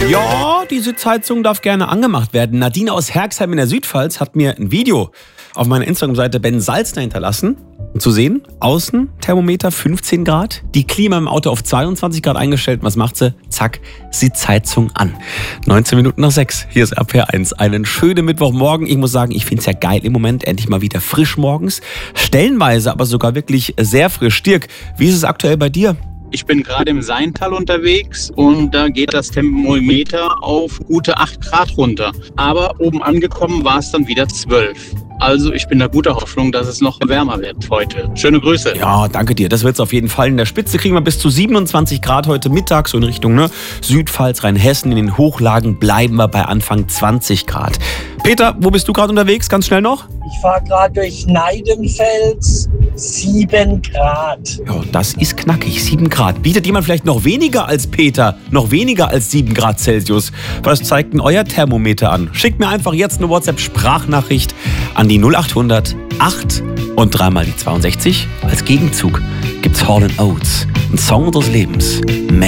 Ja, die Sitzheizung darf gerne angemacht werden. Nadine aus Herxheim in der Südpfalz hat mir ein Video auf meiner Instagram-Seite Ben Salzner hinterlassen. Und zu sehen, außen Thermometer 15 Grad, die Klima im Auto auf 22 Grad eingestellt. Was macht sie? Zack, Sitzheizung an. 19 Minuten nach 6. Hier ist RPR1. Einen schönen Mittwochmorgen. Ich muss sagen, ich finde es ja geil im Moment. Endlich mal wieder frisch morgens. Stellenweise aber sogar wirklich sehr frisch. Dirk, wie ist es aktuell bei dir? Ich bin gerade im Seintal unterwegs und da geht das Thermometer auf gute 8 Grad runter. Aber oben angekommen war es dann wieder 12. Also ich bin da guter Hoffnung, dass es noch wärmer wird heute. Schöne Grüße. Ja, danke dir. Das wird es auf jeden Fall. In der Spitze kriegen wir bis zu 27 Grad heute Mittag, so in Richtung Südpfalz, Rheinhessen. In den Hochlagen bleiben wir bei Anfang 20 Grad. Peter, wo bist du gerade unterwegs? Ganz schnell noch. Ich fahre gerade durch Neidenfels, 7 Grad. Ja, das ist knackig, 7 Grad. Bietet jemand vielleicht noch weniger als Peter, noch weniger als 7 Grad Celsius? Was zeigt denn euer Thermometer an? Schickt mir einfach jetzt eine WhatsApp-Sprachnachricht an die 0800 8 und 3 mal die 62. Als Gegenzug gibt's Hall & Oates, ein Song unseres Lebens.